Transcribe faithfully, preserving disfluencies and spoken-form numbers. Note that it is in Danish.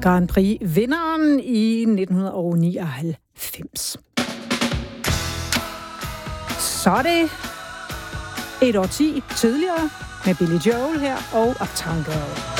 Grand Prix-vinderen i nitten nioghalvfems. Så er det et årti tidligere med Billy Joel her og Uptown Girl.